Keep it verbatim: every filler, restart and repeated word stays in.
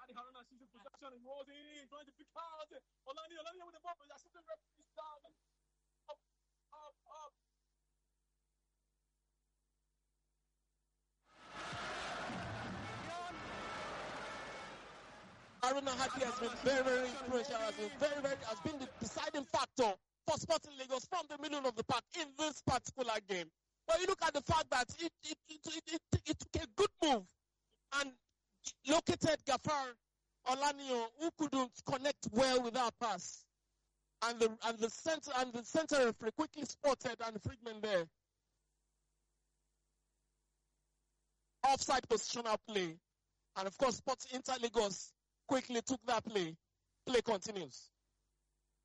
Adi Haruna sees the possession and rolls in, trying to pick out. Olani, Olani with the ball, but the assistant referee is down. Up, up, up. Haruna Hati has been very, very influential, has been very, very, has been the deciding factor for Sporting Lagos from the middle of the park in this particular game. But you look at the fact that it, it, it, it, it, it took a good move and located Gafar Olanio, who couldn't connect well with our pass. And the, and the center, and the center referee quickly spotted and Friedman there. Offside positional play. And of course, Sports Inter Lagos quickly took that play. Play continues.